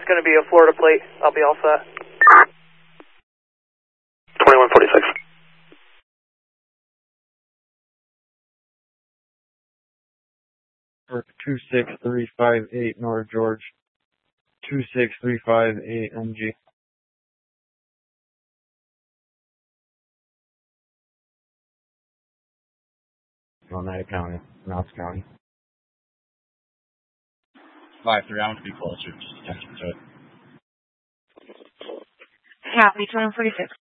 It's going to be a Florida plate. I'll be all set. 2146. For 26358 North George. 26358 MG. Oneida County, Knox County. 5-3, I want to be closer, just attention to it. Copy, 2146.